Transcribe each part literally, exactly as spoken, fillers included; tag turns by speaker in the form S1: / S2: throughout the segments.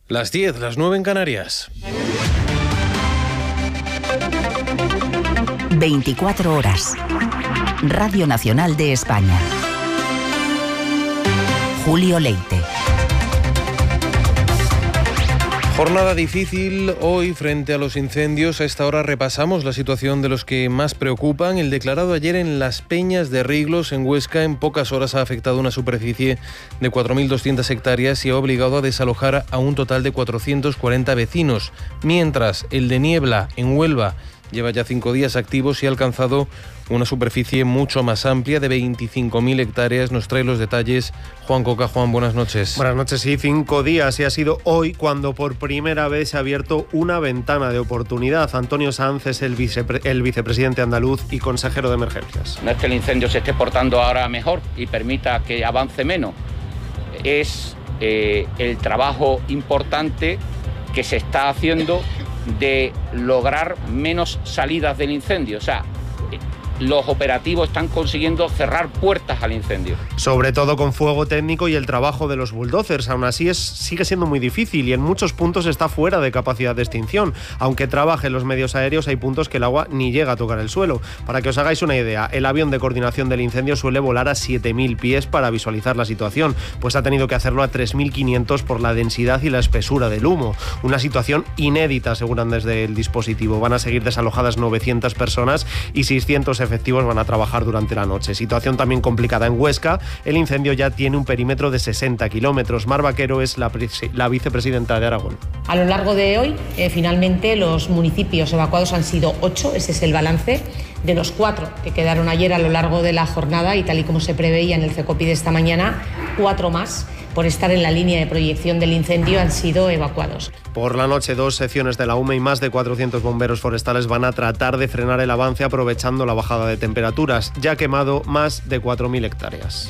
S1: Las diez, las nueve en Canarias.
S2: veinticuatro horas. Radio Nacional de España. Julio Leite.
S1: Jornada difícil hoy frente a los incendios. A esta hora repasamos la situación de los que más preocupan. El declarado ayer en Las Peñas de Riglos, en Huesca, en pocas horas ha afectado una superficie de cuatro mil doscientas hectáreas y ha obligado a desalojar a un total de cuatrocientos cuarenta vecinos. Mientras, el de Niebla, en Huelva, lleva ya cinco días activos y ha alcanzado una superficie mucho más amplia de veinticinco mil hectáreas. Nos trae los detalles Juan Coca. Juan, buenas noches.
S3: Buenas noches, sí, cinco días y ha sido hoy cuando por primera vez se ha abierto una ventana de oportunidad. Antonio Sanz es el, vicepre- el vicepresidente andaluz y consejero de emergencias.
S4: No es que el incendio se esté portando ahora mejor y permita que avance menos, es eh, el trabajo importante que se está haciendo de lograr menos salidas del incendio. O sea, los operativos están consiguiendo cerrar puertas al incendio.
S3: Sobre todo con fuego técnico y el trabajo de los bulldozers. Aún así es, sigue siendo muy difícil y en muchos puntos está fuera de capacidad de extinción. Aunque trabajen los medios aéreos, hay puntos que el agua ni llega a tocar el suelo. Para que os hagáis una idea, el avión de coordinación del incendio suele volar a siete mil pies para visualizar la situación, pues ha tenido que hacerlo a tres mil quinientos por la densidad y la espesura del humo. Una situación inédita, aseguran desde el dispositivo. Van a seguir desalojadas novecientas personas y seiscientos efectivos van a trabajar durante la noche. Situación también complicada en Huesca. El incendio ya tiene un perímetro de sesenta kilómetros. Mar Vaquero es la, la vicepresidenta de Aragón.
S5: A lo largo de hoy, eh, finalmente, los municipios evacuados han sido ocho. Ese es el balance de los cuatro que quedaron ayer a lo largo de la jornada y tal y como se preveía en el CECOPI de esta mañana, cuatro más, por estar en la línea de proyección del incendio, han sido evacuados.
S3: Por la noche, dos secciones de la U M E y más de cuatrocientos bomberos forestales van a tratar de frenar el avance aprovechando la bajada de temperaturas. Ya ha quemado más de cuatro mil hectáreas.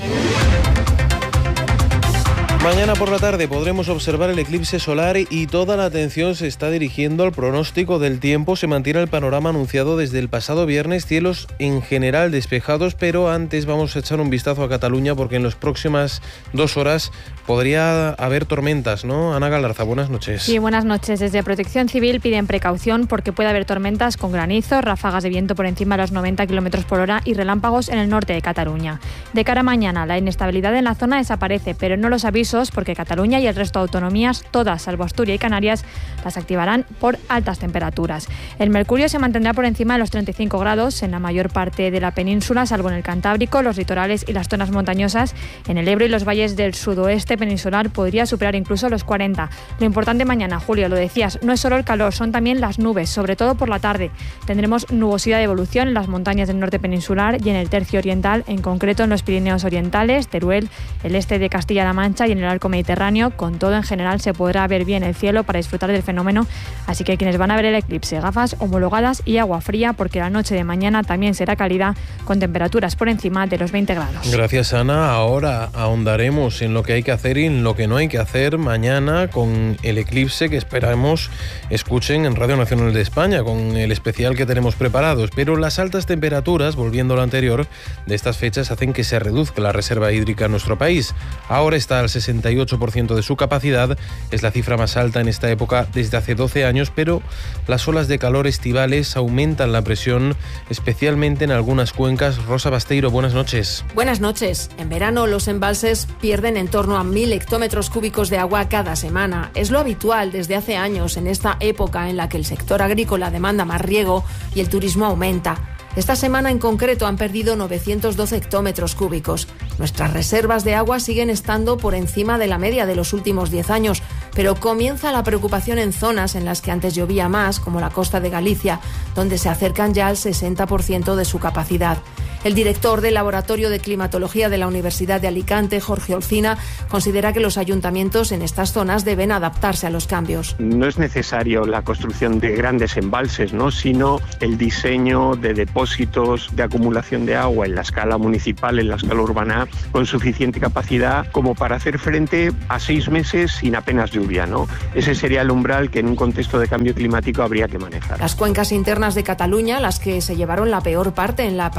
S1: Mañana por la tarde podremos observar el eclipse solar y toda la atención se está dirigiendo al pronóstico del tiempo. Se mantiene el panorama anunciado desde el pasado viernes, cielos en general despejados, pero antes vamos a echar un vistazo a Cataluña porque en las próximas dos horas podría haber tormentas, ¿no? Ana Galarza, buenas noches.
S6: Sí, buenas noches. Desde Protección Civil piden precaución porque puede haber tormentas con granizo, ráfagas de viento por encima de los noventa kilómetros por hora y relámpagos en el norte de Cataluña. De cara a mañana, la inestabilidad en la zona desaparece, pero no los avisos porque Cataluña y el resto de autonomías, todas salvo Asturias y Canarias, las activarán por altas temperaturas. El mercurio se mantendrá por encima de los treinta y cinco grados en la mayor parte de la península, salvo en el Cantábrico, los litorales y las zonas montañosas. En el Ebro y los valles del sudoeste peninsular podría superar incluso los cuarenta. Lo importante mañana, Julio, lo decías, no es solo el calor, son también las nubes, sobre todo por la tarde. Tendremos nubosidad de evolución en las montañas del norte peninsular y en el tercio oriental, en concreto en los Pirineos orientales, Teruel, el este de Castilla-La Mancha y en el arco mediterráneo. Con todo, en general se podrá ver bien el cielo para disfrutar del fenómeno, así que quienes van a ver el eclipse, gafas homologadas y agua fría porque la noche de mañana también será cálida con temperaturas por encima de los veinte grados.
S1: Gracias, Ana. Ahora ahondaremos en lo que hay que hacer y en lo que no hay que hacer mañana con el eclipse que esperamos escuchen en Radio Nacional de España con el especial que tenemos preparados, pero las altas temperaturas, volviendo a lo anterior, de estas fechas hacen que se reduzca la reserva hídrica en nuestro país. Ahora está al sesenta y ocho por ciento de su capacidad, es la cifra más alta en esta época desde hace doce años, pero las olas de calor estivales aumentan la presión, especialmente en algunas cuencas. Rosa Basteiro, buenas noches.
S7: Buenas noches. En verano los embalses pierden en torno a mil hectómetros cúbicos de agua cada semana. Es lo habitual desde hace años en esta época en la que el sector agrícola demanda más riego y el turismo aumenta. Esta semana en concreto han perdido novecientos doce hectómetros cúbicos. Nuestras reservas de agua siguen estando por encima de la media de los últimos diez años, pero comienza la preocupación en zonas en las que antes llovía más, como la costa de Galicia, donde se acercan ya al sesenta por ciento de su capacidad. El director del Laboratorio de Climatología de la Universidad de Alicante, Jorge Olcina, considera que los ayuntamientos en estas zonas deben adaptarse a los cambios.
S8: No es necesario la construcción de grandes embalses, ¿no?, sino el diseño de depósitos de acumulación de agua en la escala municipal, en la escala urbana, con suficiente capacidad como para hacer frente a seis meses sin apenas lluvia, ¿no? Ese sería el umbral que en un contexto de cambio climático habría que manejar.
S7: Las cuencas internas de Cataluña, las que se llevaron la peor parte en la pasada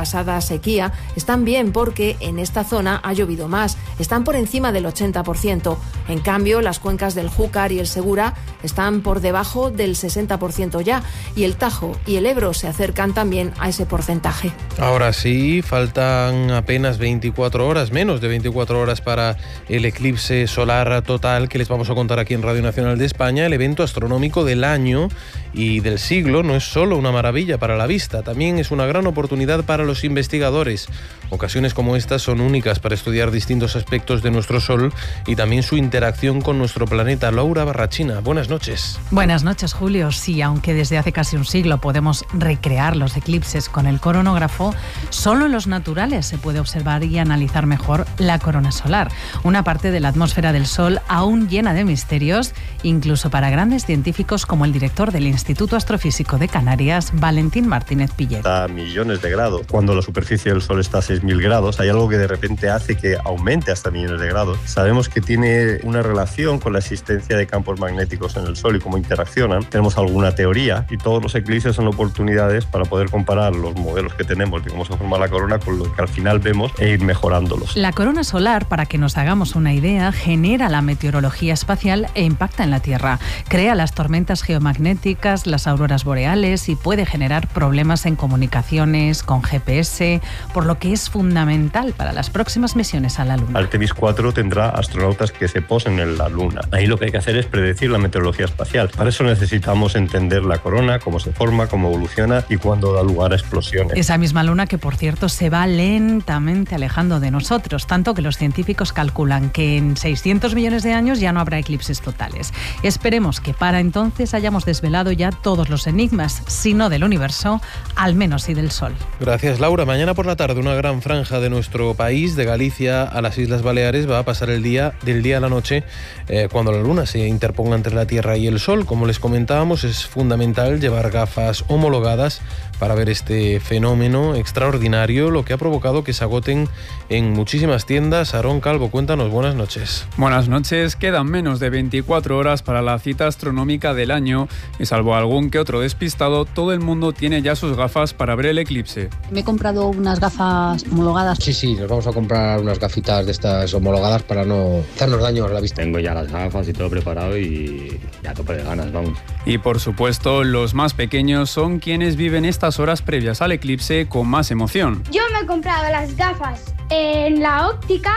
S7: sequía, están bien porque en esta zona ha llovido más, están por encima del ochenta por ciento. En cambio, las cuencas del Júcar y el Segura están por debajo del sesenta por ciento ya, y el Tajo y el Ebro se acercan también a ese porcentaje.
S1: Ahora sí, faltan apenas veinticuatro horas, menos de veinticuatro horas para el eclipse solar total que les vamos a contar aquí en Radio Nacional de España. El evento astronómico del año y del siglo no es solo una maravilla para la vista, también es una gran oportunidad para los investigadores. Ocasiones como estas son únicas para estudiar distintos aspectos de nuestro Sol y también su interacción con nuestro planeta. Laura Barrachina, buenas noches.
S9: Buenas noches, Julio. Sí, aunque desde hace casi un siglo podemos recrear los eclipses con el cronógrafo, solo en los naturales se puede observar y analizar mejor la corona solar, una parte de la atmósfera del Sol aún llena de misterios, incluso para grandes científicos como el director del Instituto Astrofísico de Canarias, Valentín Martínez Pillet.
S10: A millones de grados. Cuando la superficie del Sol está a seis mil grados, hay algo que de repente hace que aumente hasta millones de grados. Sabemos que tiene una relación con la existencia de campos magnéticos en el Sol y cómo interaccionan. Tenemos alguna teoría y todos los eclipses son oportunidades para poder comparar los modelos que tenemos de cómo se forma la corona con lo que al final vemos e ir mejorándolos.
S9: La corona solar, para que nos hagamos una idea, genera la meteorología espacial e impacta en la Tierra. Crea las tormentas geomagnéticas, las auroras boreales y puede generar problemas en comunicaciones, con G P S, por lo que es fundamental para las próximas misiones a la Luna.
S10: Artemis cuatro tendrá astronautas que se posen en la Luna. Ahí lo que hay que hacer es predecir la meteorología espacial. Para eso necesitamos entender la corona, cómo se forma, cómo evoluciona y cuándo da lugar a explosiones.
S9: Esa misma Luna que, por cierto, se va lentamente alejando de nosotros, tanto que los científicos calculan que en seiscientos millones de años ya no habrá eclipses totales. Esperemos que para entonces hayamos desvelado ya todos los enigmas, si no del universo, al menos sí del Sol.
S1: Gracias, Laura. Mañana por la tarde una gran franja de nuestro país, de Galicia a las Islas Baleares, va a pasar el día del día a la noche eh, cuando la Luna se interponga entre la Tierra y el Sol. Como les comentábamos, es fundamental llevar gafas homologadas para ver este fenómeno extraordinario, lo que ha provocado que se agoten en muchísimas tiendas. Aarón Calvo, cuéntanos, buenas noches.
S11: Buenas noches. Quedan menos de veinticuatro horas para la cita astronómica del año y salvo algún que otro despistado, todo el mundo tiene ya sus gafas para ver el eclipse.
S12: Me he comprado unas gafas homologadas.
S13: Sí, sí, nos vamos a comprar unas gafitas de estas homologadas para no hacernos daño a la vista.
S14: Tengo ya las gafas y todo preparado y ya a tope de ganas, vamos.
S11: Y por supuesto, los más pequeños son quienes viven estas horas previas al eclipse con más emoción.
S15: Yo me he comprado las gafas en la óptica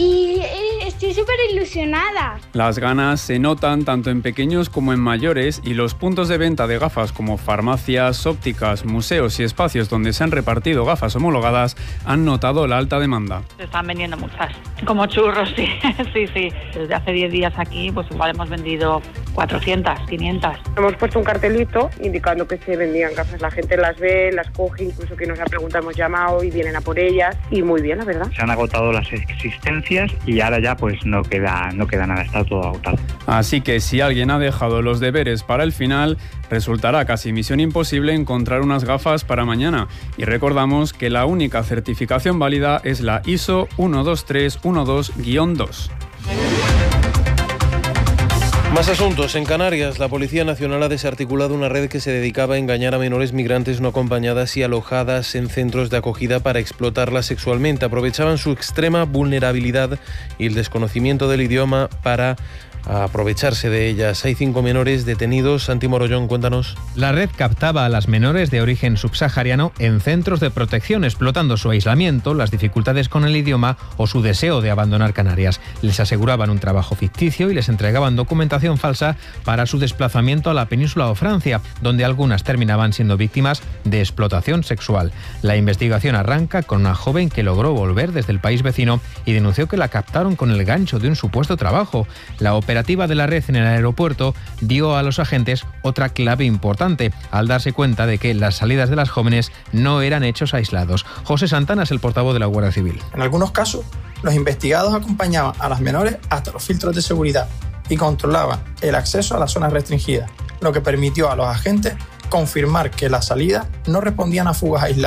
S15: y estoy súper ilusionada.
S11: Las ganas se notan tanto en pequeños como en mayores y los puntos de venta de gafas como farmacias, ópticas, museos y espacios donde se han repartido gafas homologadas han notado la alta demanda.
S16: Se están vendiendo muchas, como churros, sí, sí, sí. Desde hace diez días aquí pues igual hemos vendido cuatrocientas, quinientas.
S17: Hemos puesto un cartelito indicando que se vendían gafas. La gente las ve, las coge, incluso que nos ha preguntado hemos llamado y vienen a por ellas. Y muy bien, la verdad.
S18: Se han agotado las existencias y ahora ya pues no queda, no queda nada, está todo agotado.
S11: Así que si alguien ha dejado los deberes para el final, resultará casi misión imposible encontrar unas gafas para mañana. Y recordamos que la única certificación válida es la I S O uno dos tres uno dos guión dos.
S1: Más asuntos. En Canarias, la Policía Nacional ha desarticulado una red que se dedicaba a engañar a menores migrantes no acompañadas y alojadas en centros de acogida para explotarlas sexualmente. Aprovechaban su extrema vulnerabilidad y el desconocimiento del idioma para a aprovecharse de ellas. Hay cinco menores detenidos. Santi Morollón, cuéntanos.
S19: La red captaba a las menores de origen subsahariano en centros de protección, explotando su aislamiento, las dificultades con el idioma o su deseo de abandonar Canarias. Les aseguraban un trabajo ficticio y les entregaban documentación falsa para su desplazamiento a la península o Francia, donde algunas terminaban siendo víctimas de explotación sexual. La investigación arranca con una joven que logró volver desde el país vecino y denunció que la captaron con el gancho de un supuesto trabajo. La operativa de la red en el aeropuerto dio a los agentes otra clave importante, al darse cuenta de que las salidas de las jóvenes no eran hechos aislados. José Santana es el portavoz de la Guardia Civil.
S20: En algunos casos, los investigados acompañaban a las menores hasta los filtros de seguridad y controlaban el acceso a las zonas restringidas, lo que permitió a los agentes confirmar que las salidas no respondían a fugas aisladas,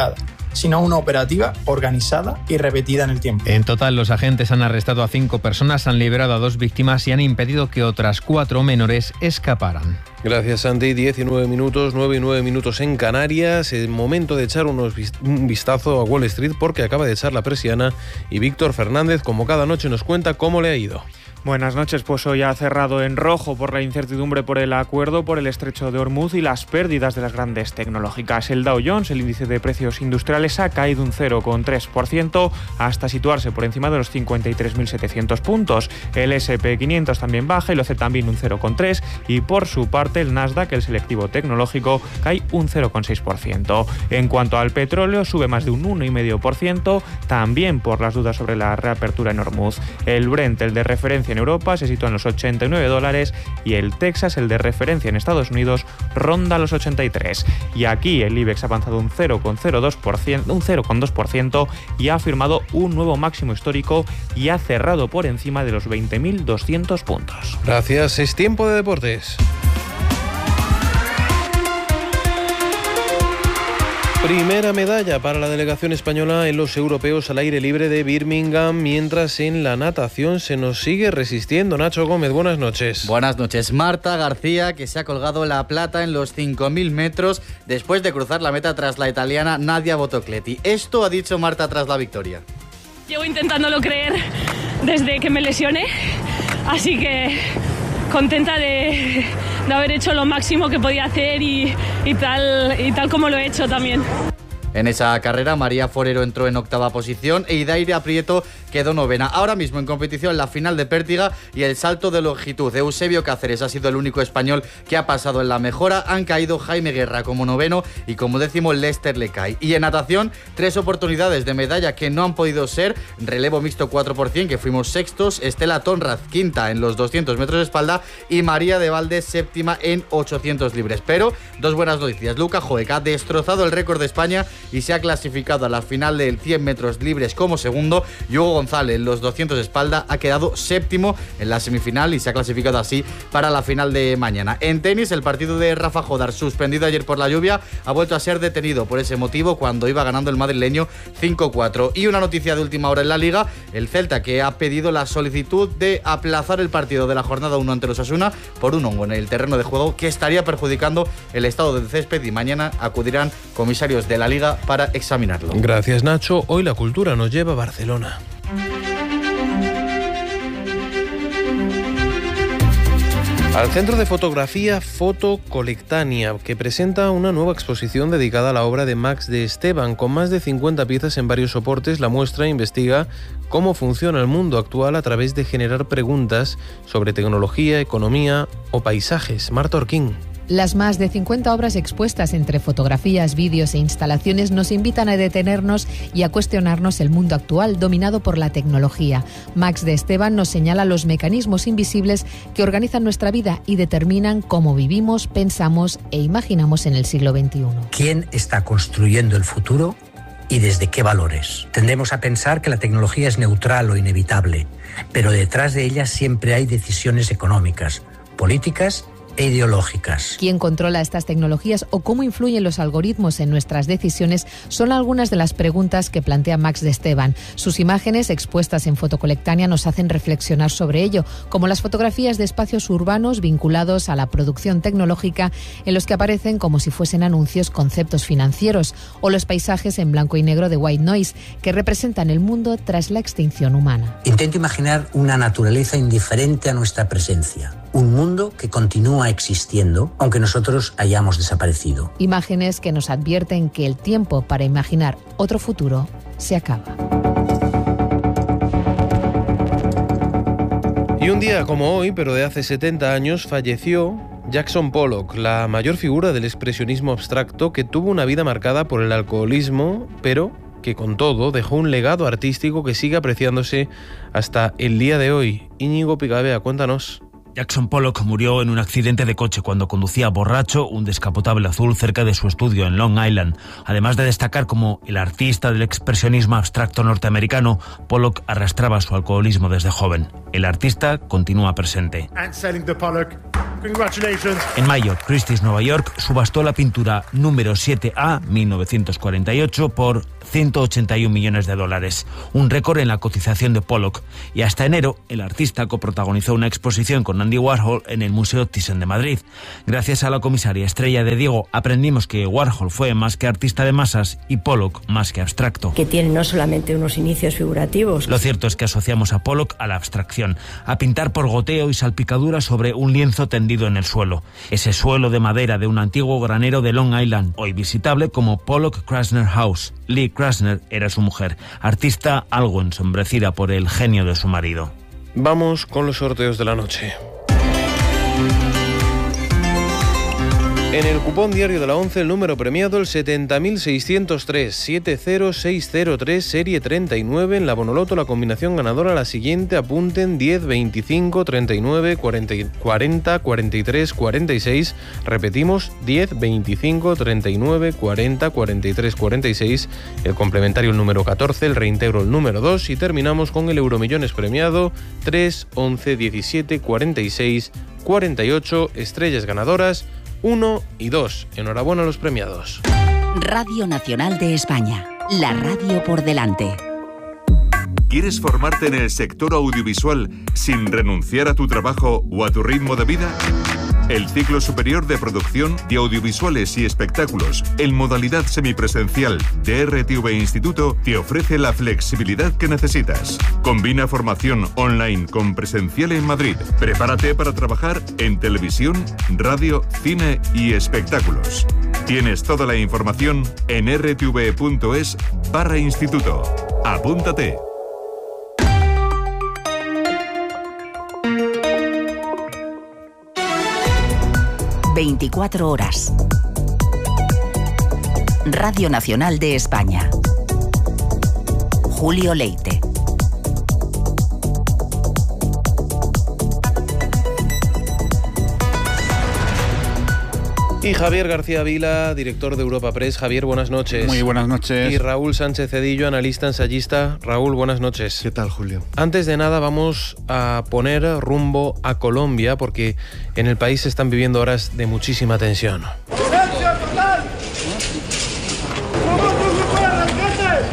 S20: sino una operativa organizada y repetida en el tiempo.
S19: En total, los agentes han arrestado a cinco personas, han liberado a dos víctimas y han impedido que otras cuatro menores escaparan.
S1: Gracias, Santi. diez y nueve minutos, nueve y nueve minutos en Canarias. Es momento de echar unos, un vistazo a Wall Street porque acaba de echar la persiana y Víctor Fernández, como cada noche, nos cuenta cómo le ha ido.
S21: Buenas noches, pues hoy ha cerrado en rojo por la incertidumbre por el acuerdo por el estrecho de Hormuz y las pérdidas de las grandes tecnológicas. El Dow Jones, el índice de precios industriales, ha caído un cero coma tres por ciento hasta situarse por encima de los cincuenta y tres mil setecientos puntos. El ese and pe quinientos también baja y lo hace también un cero coma tres por ciento y por su parte el Nasdaq, el selectivo tecnológico, cae un cero coma seis por ciento. En cuanto al petróleo, sube más de un uno coma cinco por ciento, también por las dudas sobre la reapertura en Hormuz. El Brent, el de referencia en Europa, se sitúa en los ochenta y nueve dólares y el Texas, el de referencia en Estados Unidos, ronda los ochenta y tres. Y aquí el IBEX ha avanzado un cero coma cero dos por ciento, un cero coma dos por ciento y ha firmado un nuevo máximo histórico y ha cerrado por encima de los veinte mil doscientos puntos.
S1: Gracias, es tiempo de deportes. Primera medalla para la delegación española en los europeos al aire libre de Birmingham, mientras en la natación se nos sigue resistiendo. Nacho Gómez, buenas noches.
S22: Buenas noches. Marta García, que se ha colgado la plata en los cinco mil metros después de cruzar la meta tras la italiana Nadia Botocletti. Esto ha dicho Marta tras la victoria.
S23: Llevo intentándolo creer desde que me lesioné, así que contenta de, de haber hecho lo máximo que podía hacer y, y, tal, y tal como lo he hecho también.
S22: En esa carrera, María Forero entró en octava posición e Idaire Aprieto quedó novena. Ahora mismo en competición la final de pértiga y el salto de longitud. Eusebio Cáceres ha sido el único español que ha pasado en la mejora. Han caído Jaime Guerra como noveno y como décimo Lester Lecay. Y en natación, tres oportunidades de medalla que no han podido ser. Relevo mixto cuatro por ciento, que fuimos sextos. Estela Tonraz, quinta en los doscientos metros de espalda. Y María de Valdés, séptima en ochocientos libres. Pero dos buenas noticias. Luca Joeca ha destrozado el récord de España y se ha clasificado a la final del cien metros libres como segundo. Y Hugo González en los doscientos de espalda ha quedado séptimo en la semifinal y se ha clasificado así para la final de mañana. En tenis, el partido de Rafa Jodar, suspendido ayer por la lluvia, ha vuelto a ser detenido por ese motivo cuando iba ganando el madrileño cinco cuatro. Y una noticia de última hora en la Liga, el Celta, que ha pedido la solicitud de aplazar el partido de la jornada uno ante los Osasuna por un hongo en el terreno de juego que estaría perjudicando el estado del césped, y mañana acudirán comisarios de la Liga para examinarlo.
S1: Gracias, Nacho. Hoy la cultura nos lleva a Barcelona. Al Centro de Fotografía Foto Colectania, que presenta una nueva exposición dedicada a la obra de Max de Esteban. Con más de cincuenta piezas en varios soportes, la muestra investiga cómo funciona el mundo actual a través de generar preguntas sobre tecnología, economía o paisajes. Marta Orquín.
S24: Las más de cincuenta obras expuestas entre fotografías, vídeos e instalaciones nos invitan a detenernos y a cuestionarnos el mundo actual dominado por la tecnología. Max de Esteban nos señala los mecanismos invisibles que organizan nuestra vida y determinan cómo vivimos, pensamos e imaginamos en el siglo veintiuno.
S25: ¿Quién está construyendo el futuro y desde qué valores? Tendemos a pensar que la tecnología es neutral o inevitable, pero detrás de ella siempre hay decisiones económicas, políticas e ideológicas.
S24: ¿Quién controla estas tecnologías o cómo influyen los algoritmos en nuestras decisiones? Son algunas de las preguntas que plantea Max de Esteban. Sus imágenes expuestas en Fotocolectania nos hacen reflexionar sobre ello, como las fotografías de espacios urbanos vinculados a la producción tecnológica, en los que aparecen como si fuesen anuncios conceptos financieros, o los paisajes en blanco y negro de White Noise, que representan el mundo tras la extinción humana.
S25: Intento imaginar una naturaleza indiferente a nuestra presencia. Un mundo que continúa existiendo, aunque nosotros hayamos desaparecido.
S24: Imágenes que nos advierten que el tiempo para imaginar otro futuro se acaba.
S1: Y un día como hoy, pero de hace setenta años, falleció Jackson Pollock, la mayor figura del expresionismo abstracto, que tuvo una vida marcada por el alcoholismo, pero que con todo dejó un legado artístico que sigue apreciándose hasta el día de hoy. Íñigo Picabea, cuéntanos.
S26: Jackson Pollock murió en un accidente de coche cuando conducía borracho un descapotable azul cerca de su estudio en Long Island. Además de destacar como el artista del expresionismo abstracto norteamericano, Pollock arrastraba su alcoholismo desde joven. El artista continúa presente. En mayo, Christie's Nueva York subastó la pintura número siete A mil novecientos cuarenta y ocho por ciento ochenta y un millones de dólares, un récord en la cotización de Pollock. Y hasta enero, el artista coprotagonizó una exposición con Andy Warhol en el Museo Thyssen de Madrid. Gracias a la comisaria Estrella de Diego, aprendimos que Warhol fue más que artista de masas y Pollock más que abstracto.
S2: Que tiene no solamente unos inicios figurativos.
S26: Lo cierto es que asociamos a Pollock a la abstracción, a pintar por goteo y salpicadura sobre un lienzo tendido en el suelo. Ese suelo de madera de un antiguo granero de Long Island, hoy visitable como Pollock Krasner House. Lee Krasner era su mujer, artista algo ensombrecida por el genio de su marido.
S1: Vamos con los sorteos de la noche. En el cupón diario de la once, el número premiado, el setenta mil seiscientos tres, siete cero seis cero tres, serie treinta y nueve. En la Bonoloto, la combinación ganadora, la siguiente, apunten: diez, veinticinco, treinta y nueve, cuarenta, cuarenta, cuarenta y tres, cuarenta y seis. Repetimos, diez, veinticinco, treinta y nueve, cuarenta, cuarenta y tres, cuarenta y seis. El complementario, el número catorce, el reintegro, el número dos. Y terminamos con el Euromillones premiado, tres, once, diecisiete, cuarenta y seis, cuarenta y ocho. Estrellas ganadoras, uno y dos. Enhorabuena a los premiados.
S3: Radio Nacional de España. La radio por delante.
S4: ¿Quieres formarte en el sector audiovisual sin renunciar a tu trabajo o a tu ritmo de vida? El ciclo superior de producción de audiovisuales y espectáculos en modalidad semipresencial de R T V Instituto te ofrece la flexibilidad que necesitas. Combina formación online con presencial en Madrid. Prepárate para trabajar en televisión, radio, cine y espectáculos. Tienes toda la información en r t v punto es barra instituto. Apúntate.
S3: veinticuatro horas. Radio Nacional de España. Julio Leite.
S1: Y Javier García Vila, director de Europa Press. Javier, buenas noches.
S5: Muy buenas noches.
S1: Y Raúl Sánchez Cedillo, analista ensayista. Raúl, buenas noches.
S5: ¿Qué tal, Julio?
S1: Antes de nada, vamos a poner rumbo a Colombia, porque en el país se están viviendo horas de muchísima tensión.
S6: ¡Silencio total! ¡Vamos con grupo de rescate!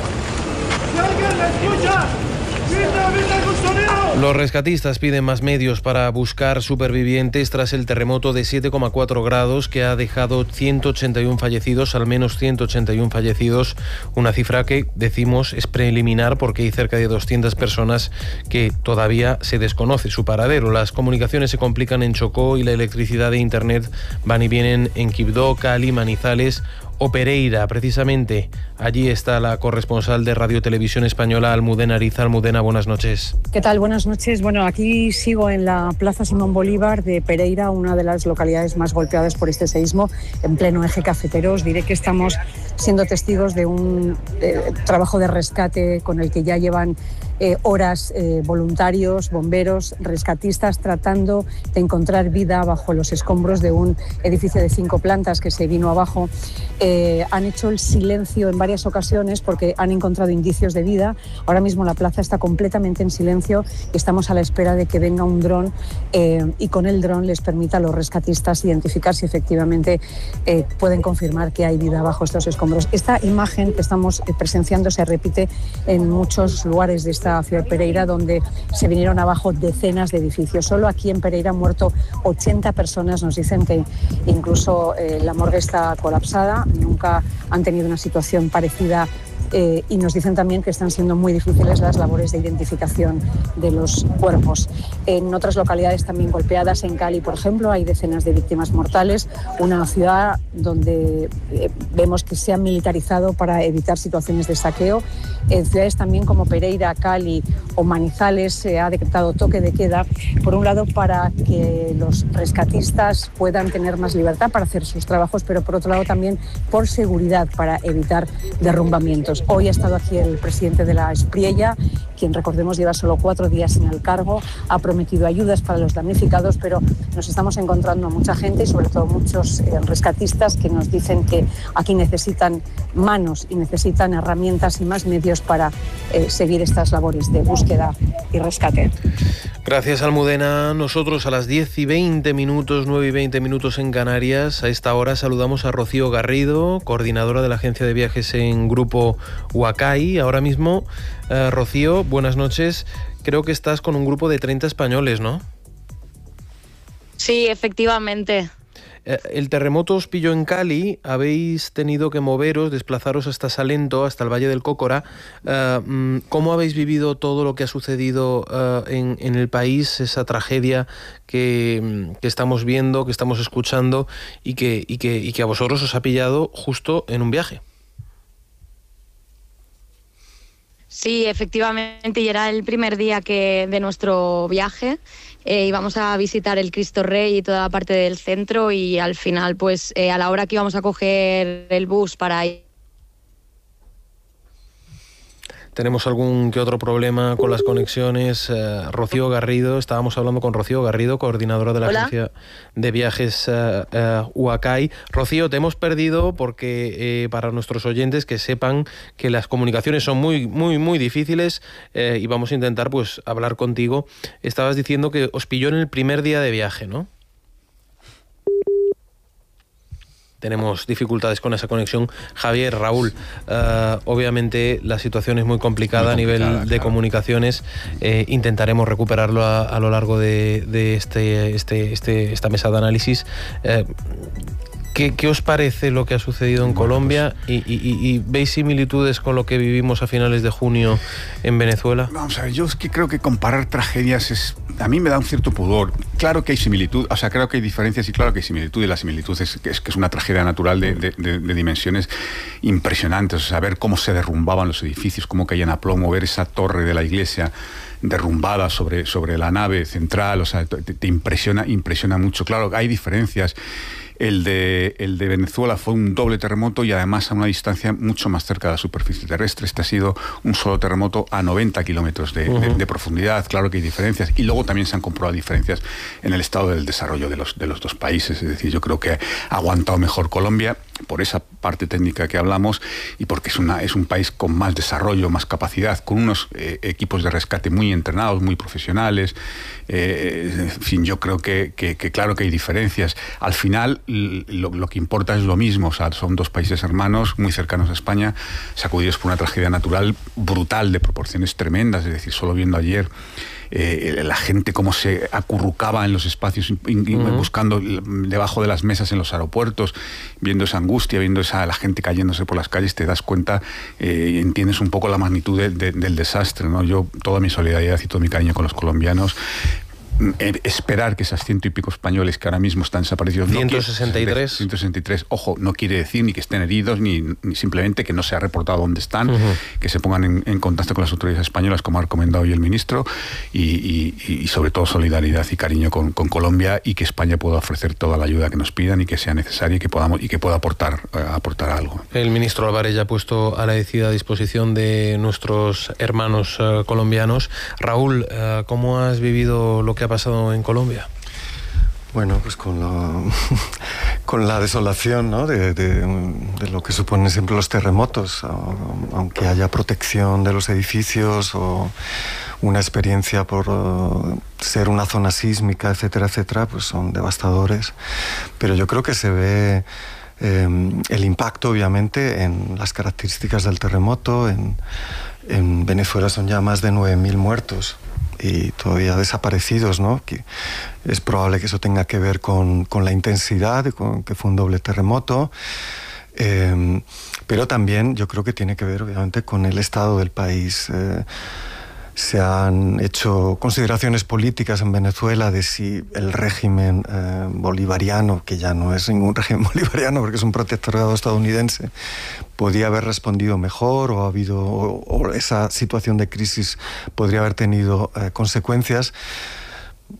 S6: ¡Si alguien me escucha! ¡Grita, grita con sonido!
S1: Los rescatistas piden más medios para buscar supervivientes tras el terremoto de siete coma cuatro grados que ha dejado ciento ochenta y uno fallecidos, al menos ciento ochenta y uno fallecidos, una cifra que, decimos, es preliminar porque hay cerca de doscientas personas que todavía se desconoce su paradero. Las comunicaciones se complican en Chocó y la electricidad e internet van y vienen en Quibdó, Cali, Manizales o Pereira. Precisamente allí está la corresponsal de Radio Televisión Española, Almudena Ariza. Almudena, buenas noches.
S8: ¿Qué tal? Buenas noches. Bueno, aquí sigo en la Plaza Simón Bolívar de Pereira, una de las localidades más golpeadas por este seísmo, en pleno eje cafetero. Os diré que estamos siendo testigos de un eh, trabajo de rescate con el que ya llevan eh, horas eh, voluntarios, bomberos, rescatistas, tratando de encontrar vida bajo los escombros de un edificio de cinco plantas que se vino abajo. Eh, han hecho el silencio en varias ocasiones porque han encontrado indicios de vida. Ahora mismo la plaza está completamente en silencio y estamos a la espera de que venga un dron eh, y con el dron les permita a los rescatistas identificar si efectivamente eh, pueden confirmar que hay vida bajo estos escombros. Esta imagen que estamos presenciando se repite en muchos lugares de esta ciudad de Pereira, donde se vinieron abajo decenas de edificios. Solo aquí en Pereira han muerto ochenta personas. Nos dicen que incluso eh, la morgue está colapsada. Nunca han tenido una situación parecida eh, y nos dicen también que están siendo muy difíciles las labores de identificación de los cuerpos. En otras localidades también golpeadas, en Cali, por ejemplo, hay decenas de víctimas mortales, una ciudad donde eh, vemos que se ha militarizado para evitar situaciones de saqueo. En ciudades también como Pereira, Cali o Manizales se ha decretado toque de queda, por un lado para que los rescatistas puedan tener más libertad para hacer sus trabajos, pero por otro lado también por seguridad, para evitar derrumbamientos. Hoy ha estado aquí el presidente de la Espriella quien, recordemos, lleva solo cuatro días en el cargo, ha prometido ayudas para los damnificados, pero nos estamos encontrando mucha gente y sobre todo muchos eh, rescatistas que nos dicen que aquí necesitan manos y necesitan herramientas y más medios para eh, seguir estas labores de búsqueda y rescate.
S1: Gracias, Almudena. Nosotros a las diez y veinte minutos, nueve y veinte minutos en Canarias, a esta hora saludamos a Rocío Garrido, coordinadora de la agencia de viajes en Grupo Huacay. Ahora mismo, eh, Rocío, buenas noches. Creo que estás con un grupo de treinta españoles, ¿no?
S5: Sí, efectivamente.
S1: El terremoto os pilló en Cali, habéis tenido que moveros, desplazaros hasta Salento, hasta el Valle del Cócora. ¿Cómo habéis vivido todo lo que ha sucedido en, en el país, esa tragedia que, que estamos viendo, que estamos escuchando y que, y, que, y que a vosotros os ha pillado justo en un viaje?
S5: Sí, efectivamente, y era el primer día que de nuestro viaje. Eh, íbamos a visitar el Cristo Rey y toda la parte del centro y al final, pues eh, a la hora que íbamos a coger el bus para ir...
S1: Tenemos algún que otro problema con las conexiones. Eh, Rocío Garrido, estábamos hablando con Rocío Garrido, coordinadora de la Hola. agencia de viajes eh, eh, Huacay. Rocío, te hemos perdido porque eh, para nuestros oyentes que sepan que las comunicaciones son muy, muy, muy difíciles eh, y vamos a intentar pues hablar contigo. Estabas diciendo que os pilló en el primer día de viaje, ¿no? Tenemos dificultades con esa conexión. Javier, Raúl, uh, obviamente la situación es muy complicada, muy complicada a nivel de claro. comunicaciones. Eh, intentaremos recuperarlo a, a lo largo de, de este, este, este, esta mesa de análisis. Eh, ¿qué, ¿Qué os parece lo que ha sucedido en bueno, Colombia? Pues, y, y, ¿Y veis similitudes con lo que vivimos a finales de junio en Venezuela?
S7: Vamos a ver, yo es que creo que comparar tragedias es... A mí me da un cierto pudor. Claro que hay similitud, o sea, creo que hay diferencias y claro que hay similitud, y la similitud es que es, que es una tragedia natural de, de, de, de dimensiones impresionantes. O sea, ver cómo se derrumbaban los edificios, cómo caían a plomo, ver esa torre de la iglesia derrumbada sobre, sobre la nave central, o sea, te, te impresiona, impresiona mucho. Claro, hay diferencias. El de, el de Venezuela fue un doble terremoto y además a una distancia mucho más cerca de la superficie terrestre. Este ha sido un solo terremoto a noventa kilómetros de, uh-huh. de, de profundidad. Claro que hay diferencias. Y luego también se han comprobado diferencias en el estado del desarrollo de los, de los dos países. Es decir, yo creo que ha aguantado mejor Colombia por esa parte técnica que hablamos y porque es, una, es un país con más desarrollo, más capacidad, con unos eh, equipos de rescate muy entrenados, muy profesionales. Eh, en fin, yo creo que, que, que claro que hay diferencias. Al final, lo, lo que importa es lo mismo. O sea, son dos países hermanos muy cercanos a España, sacudidos por una tragedia natural brutal de proporciones tremendas. Es decir, solo viendo ayer Eh, la gente cómo se acurrucaba en los espacios, uh-huh. buscando debajo de las mesas en los aeropuertos, viendo esa angustia, viendo esa la gente cayéndose por las calles, te das cuenta eh, y entiendes un poco la magnitud de, de, del desastre, ¿no? Yo, toda mi solidaridad y todo mi cariño con los colombianos. Eh, esperar que esas ciento y pico españoles que ahora mismo están desaparecidos...
S1: ciento sesenta y tres.
S7: ciento sesenta y tres, ojo, no quiere decir ni que estén heridos, ni, ni simplemente que no se ha reportado dónde están, uh-huh. que se pongan en, en contacto con las autoridades españolas, como ha recomendado hoy el ministro, y, y, y sobre todo solidaridad y cariño con, con Colombia, y que España pueda ofrecer toda la ayuda que nos pidan y que sea necesaria y que podamos y que pueda aportar, uh, aportar algo.
S1: El ministro Álvarez ya ha puesto a la decida disposición de nuestros hermanos uh, colombianos. Raúl, uh, ¿cómo has vivido lo que ha pasado en Colombia?
S9: Bueno, pues con la, con la desolación, ¿no? de, de, de lo que suponen siempre los terremotos, aunque haya protección de los edificios o una experiencia por uh, ser una zona sísmica, etcétera, etcétera, pues son devastadores. Pero yo creo que se ve eh, el impacto, obviamente, en las características del terremoto. En, en Venezuela son ya más de nueve mil muertos y todavía desaparecidos, ¿no? Que es probable que eso tenga que ver con, con la intensidad, con que fue un doble terremoto, eh, pero también yo creo que tiene que ver, obviamente, con el estado del país. Eh, se han hecho consideraciones políticas en Venezuela de si el régimen eh, bolivariano, que ya no es ningún régimen bolivariano porque es un protectorado estadounidense, podía haber respondido mejor o ha habido o, o esa situación de crisis podría haber tenido eh, consecuencias.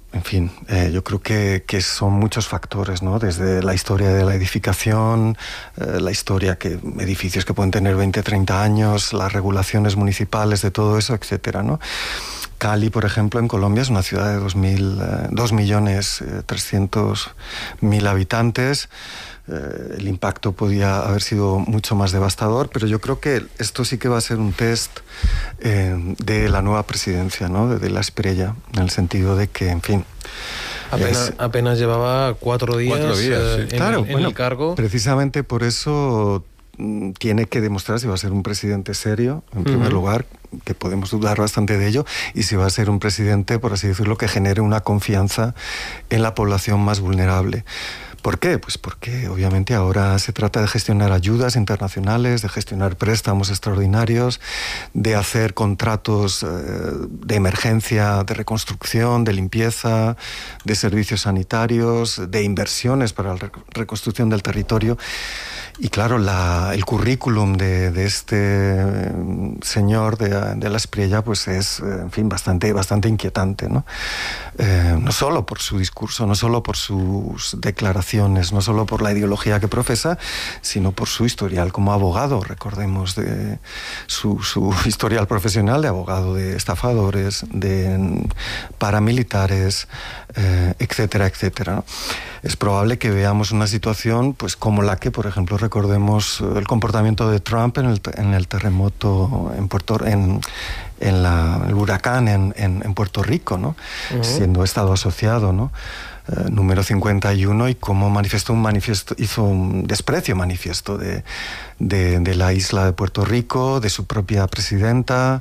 S9: en fin, eh, yo creo que, que son muchos factores, ¿no? Desde la historia de la edificación, eh, la historia que edificios que pueden tener veinte, treinta años, las regulaciones municipales de todo eso, etcétera, ¿no? Cali, por ejemplo, en Colombia es una ciudad de dos millones trescientos mil habitantes. Eh, el impacto podía haber sido mucho más devastador, pero yo creo que esto sí que va a ser un test eh, de la nueva presidencia, ¿no? de, de la Espriella, en el sentido de que, en fin...
S1: Apenas,
S9: es,
S1: apenas llevaba cuatro días, cuatro días eh, sí. en,
S9: claro,
S1: el, en
S9: bueno,
S1: el cargo.
S9: Precisamente por eso mm, tiene que demostrar si va a ser un presidente serio, en primer uh-huh. lugar, que podemos dudar bastante de ello, y si va a ser un presidente, por así decirlo, que genere una confianza en la población más vulnerable. ¿Por qué? Pues porque obviamente ahora se trata de gestionar ayudas internacionales, de gestionar préstamos extraordinarios, de hacer contratos eh, de emergencia, de reconstrucción, de limpieza, de servicios sanitarios, de inversiones para la reconstrucción del territorio. Y claro, la, el currículum de, de este señor de, de la Espriella pues es, en fin, bastante, bastante inquietante, ¿no? Eh, no solo por su discurso, no solo por sus declaraciones, no solo por la ideología que profesa, sino por su historial como abogado. Recordemos de su, su historial profesional de abogado de estafadores, de paramilitares, eh, etcétera, etcétera, ¿no? Es probable que veamos una situación pues como la que, por ejemplo, recordemos el comportamiento de Trump en el, en el terremoto en Puerto en, en la, el huracán en, en, en Puerto Rico, ¿no? Uh-huh. Siendo estado asociado, ¿no? Uh, número cincuenta y uno, y cómo manifestó un manifiesto, hizo un desprecio manifiesto de, de, de la isla de Puerto Rico, de su propia presidenta.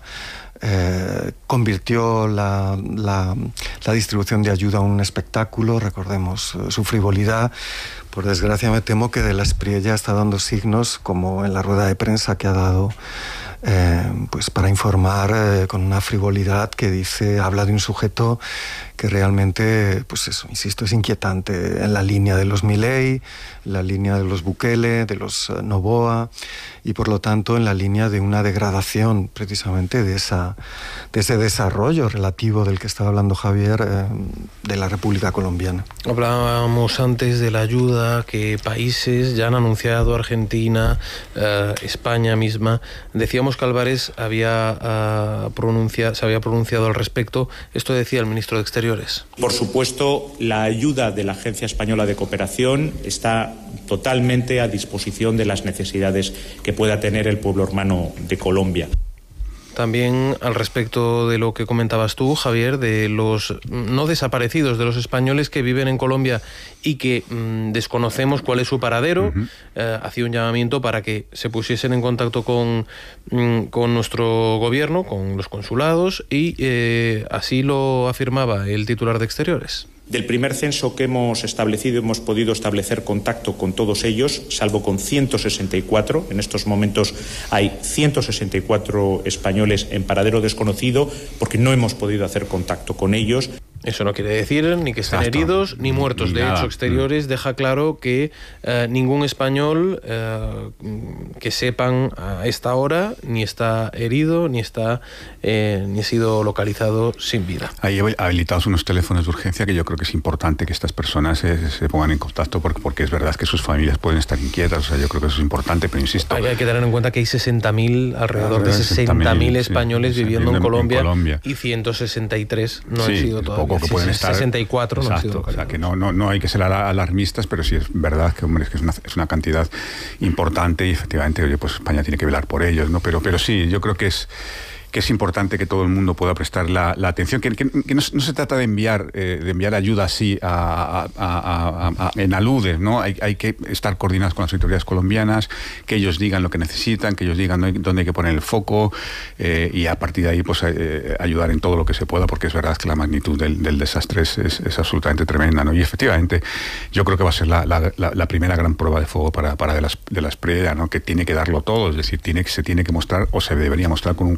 S9: Eh, convirtió la, la, la distribución de ayuda en un espectáculo. Recordemos eh, su frivolidad. Por desgracia, me temo que de la Espriella está dando signos, como en la rueda de prensa que ha dado, eh, pues para informar eh, con una frivolidad que dice, habla de un sujeto que realmente, pues eso, insisto, es inquietante, en la línea de los Milei, en la línea de los Bukele, de los uh, Noboa, y por lo tanto en la línea de una degradación precisamente de, esa, de ese desarrollo relativo del que estaba hablando Javier, eh, de la República Colombiana.
S1: Hablábamos antes de la ayuda que países ya han anunciado, Argentina, eh, España misma. Decíamos que Álvarez había, uh, pronuncia, se había pronunciado al respecto. Esto decía el ministro de Exteriores.
S10: Por supuesto, la ayuda de la Agencia Española de Cooperación está totalmente a disposición de las necesidades que pueda tener el pueblo hermano de Colombia.
S1: También al respecto de lo que comentabas tú, Javier, de los no desaparecidos, de los españoles que viven en Colombia y que mmm, desconocemos cuál es su paradero, uh-huh. eh, hacía un llamamiento para que se pusiesen en contacto con, mmm, con nuestro gobierno, con los consulados, y eh, así lo afirmaba el titular de Exteriores.
S10: Del primer censo que hemos establecido hemos podido establecer contacto con todos ellos, salvo con ciento sesenta y cuatro. En estos momentos hay ciento sesenta y cuatro españoles en paradero desconocido porque no hemos podido hacer contacto con ellos.
S1: Eso no quiere decir ni que estén Exacto. heridos ni muertos. Ni de nada. Hecho, Exteriores deja claro que eh, ningún español eh, que sepan a esta hora ni está herido ni está eh, ni ha sido localizado sin vida.
S7: Hay habilitados unos teléfonos de urgencia que yo creo que es importante que estas personas se, se pongan en contacto porque, porque es verdad que sus familias pueden estar inquietas. O sea, yo creo que eso es importante, pero insisto.
S1: Hay, hay que tener en cuenta que hay sesenta mil, alrededor de sesenta mil españoles sí, viviendo en Colombia, en Colombia y ciento sesenta y tres no sí, han sido todavía.
S7: Que pueden estar
S1: sesenta y cuatro no
S7: exacto,
S1: han sido
S7: o sea que no, no, no hay que ser alarmistas, pero sí es verdad que, hombre, es, que es, una, es una cantidad importante y efectivamente, oye, pues España tiene que velar por ellos, ¿no? Pero, pero sí, yo creo que es que es importante que todo el mundo pueda prestar la, la atención, que, que, que no, no se trata de enviar eh, de enviar ayuda así a, a, a, a, a, en aludes, ¿no? Hay, hay que estar coordinados con las autoridades colombianas, que ellos digan lo que necesitan, que ellos digan dónde hay que poner el foco eh, y a partir de ahí pues eh, ayudar en todo lo que se pueda, porque es verdad que la magnitud del, del desastre es, es, es absolutamente tremenda, ¿no? Y efectivamente yo creo que va a ser la, la, la, la primera gran prueba de fuego para, para de las, de la Espriella, ¿no? Que tiene que darlo todo, es decir, tiene que, se tiene que mostrar o se debería mostrar como un, como un presidente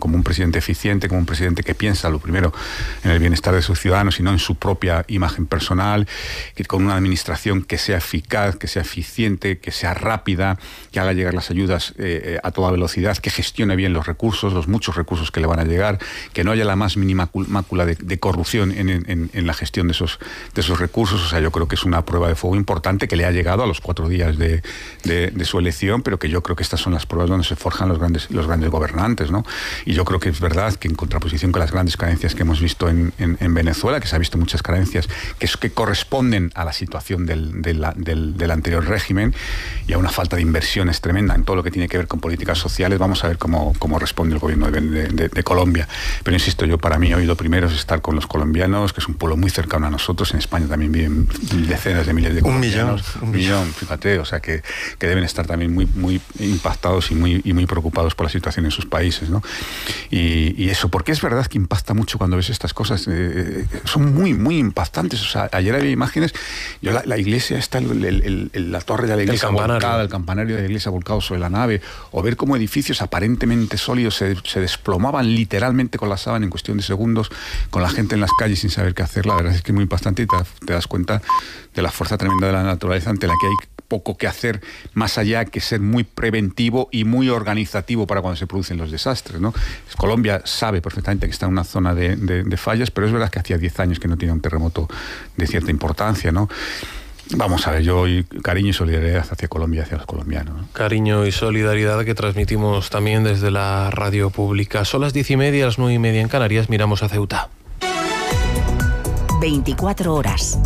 S7: presidente eficiente, como un presidente que piensa lo primero en el bienestar de sus ciudadanos y no en su propia imagen personal, que con una administración que sea eficaz, que sea eficiente, que sea rápida, que haga llegar las ayudas eh, a toda velocidad, que gestione bien los recursos, los muchos recursos que le van a llegar, que no haya la más mínima mácula de, de corrupción en, en, en la gestión de esos, de esos recursos. O sea, yo creo que es una prueba de fuego importante que le ha llegado a los cuatro días de, de, de su elección, pero que yo creo que estas son las pruebas donde se forjan los grandes, los grandes gobernantes, ¿no? Y yo creo que es verdad que en contraposición con las grandes carencias que hemos visto en, en, en Venezuela, que se ha visto muchas carencias que, es, que corresponden a la situación del, del, del, del anterior régimen y a una falta de inversiones tremenda en todo lo que tiene que ver con políticas sociales, vamos a ver cómo, cómo responde el gobierno de, de, de, de Colombia. Pero insisto, yo para mí hoy lo primero es estar con los colombianos, que es un pueblo muy cercano a nosotros. En España también viven decenas de miles de colombianos. Un millón. Un millón, fíjate, o sea que, que deben estar también muy, muy impactados y muy, y muy preocupados por la situación en sus países, ¿no? Y, y eso, porque es verdad que impacta mucho cuando ves estas cosas, eh, son muy, muy impactantes. O sea, ayer había imágenes, yo la, la iglesia está, el, el, el, la torre de la iglesia volcada, el campanario de la iglesia volcado sobre la nave, o ver cómo edificios aparentemente sólidos se, se desplomaban literalmente con la sábana en cuestión de segundos, con la gente en las calles sin saber qué hacer. La verdad es que es muy impactante y te, te das cuenta de la fuerza tremenda de la naturaleza ante la que hay poco que hacer más allá que ser muy preventivo y muy organizativo para cuando se producen los desastres, ¿no? Colombia sabe perfectamente que está en una zona de, de, de fallas, pero es verdad que hacía diez años que no tiene un terremoto de cierta importancia, ¿no? Vamos a ver, yo hoy cariño y solidaridad hacia Colombia, hacia los colombianos, ¿no?
S1: Cariño y solidaridad que transmitimos también desde la radio pública. Son las diez y media, las nueve y media en Canarias, miramos a Ceuta.
S3: veinticuatro horas.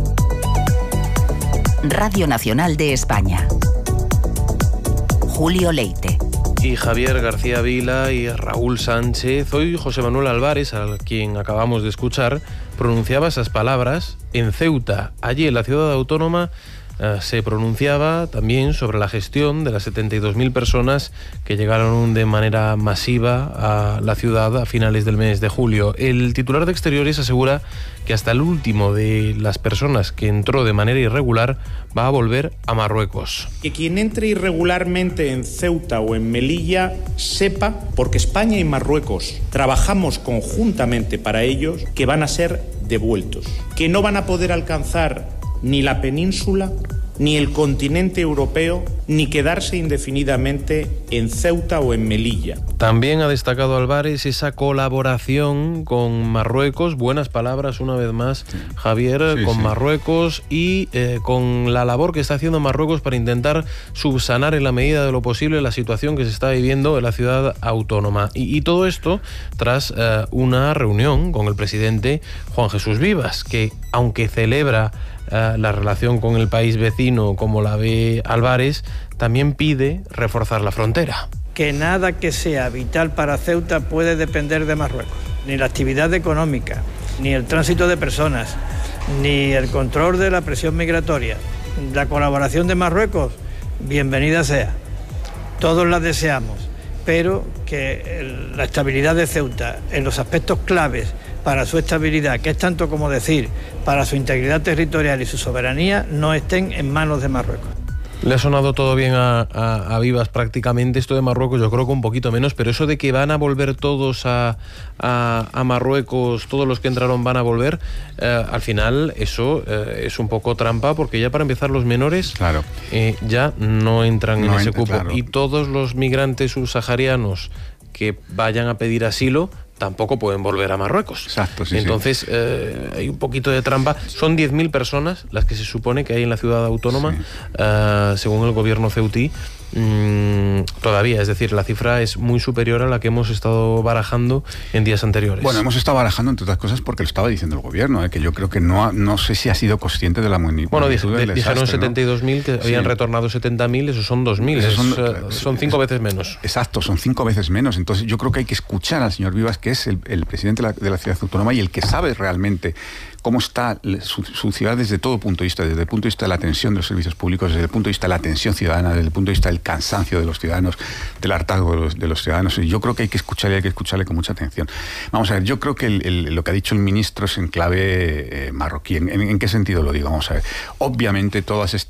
S3: Radio Nacional de España. Julio Leite.
S1: Y Javier García Vila y Raúl Sánchez. Hoy José Manuel Álvarez, a quien acabamos de escuchar, pronunciaba esas palabras en Ceuta. Allí en la ciudad autónoma eh, se pronunciaba también sobre la gestión de las setenta y dos mil personas que llegaron de manera masiva a la ciudad a finales del mes de julio. El titular de Exteriores asegura que hasta el último de las personas que entró de manera irregular va a volver a Marruecos.
S10: Que quien entre irregularmente en Ceuta o en Melilla sepa, porque España y Marruecos trabajamos conjuntamente para ellos, que van a ser devueltos, que no van a poder alcanzar ni la península, ni el continente europeo, ni quedarse indefinidamente en Ceuta o en Melilla.
S1: También ha destacado Álvarez esa colaboración con Marruecos, buenas palabras una vez más, Javier, sí, con sí. Marruecos y eh, con la labor que está haciendo Marruecos para intentar subsanar en la medida de lo posible la situación que se está viviendo en la ciudad autónoma. Y, y todo esto tras eh, una reunión con el presidente Juan Jesús Vivas, que aunque celebra Uh, la relación con el país vecino como la ve Álvarez, también pide reforzar la frontera.
S12: Que nada que sea vital para Ceuta puede depender de Marruecos, ni la actividad económica, ni el tránsito de personas, ni el control de la presión migratoria. La colaboración de Marruecos, bienvenida sea. Todos la deseamos, pero que la estabilidad de Ceuta en los aspectos claves para su estabilidad, que es tanto como decir, para su integridad territorial y su soberanía, no estén en manos de Marruecos.
S1: Le ha sonado todo bien a, a, a Vivas prácticamente, esto de Marruecos yo creo que un poquito menos, pero eso de que van a volver todos a, a, a Marruecos, todos los que entraron van a volver, eh, al final eso eh, es un poco trampa, porque ya para empezar los menores claro. eh, ya no entran no en ese entra, cupo, claro. Y todos los migrantes subsaharianos que vayan a pedir asilo tampoco pueden volver a Marruecos.
S7: Exacto, sí,
S1: Entonces,
S7: sí.
S1: Eh, hay un poquito de trampa. Son diez mil personas las que se supone que hay en la ciudad autónoma, sí. uh, según el gobierno ceutí. Mm, todavía, es decir, la cifra es muy superior a la que hemos estado barajando en días anteriores.
S7: Bueno, hemos estado barajando, entre otras cosas, porque lo estaba diciendo el gobierno, ¿eh? Que yo creo que no ha, no sé si ha sido consciente de la magnitud.
S1: Bueno, dij, de, desastre, dijeron setenta y dos mil, ¿no? Que sí. Habían retornado setenta mil, esos son dos mil, es, son, uh, son cinco es, veces menos.
S7: Exacto, son cinco veces menos. Entonces yo creo que hay que escuchar al señor Vivas, que es el, el presidente de la, de la ciudad autónoma y el que sabe realmente cómo está su, su ciudad desde todo punto de vista, desde el punto de vista de la atención de los servicios públicos, desde el punto de vista de la atención ciudadana, desde el punto de vista del cansancio de los ciudadanos, del hartazgo de los, de los ciudadanos. Y yo creo que hay que escucharle, hay que escucharle con mucha atención. Vamos a ver, yo creo que el, el, lo que ha dicho el ministro es en clave eh, marroquí. ¿En, en, ¿En qué sentido lo digo? Vamos a ver. Obviamente todas estas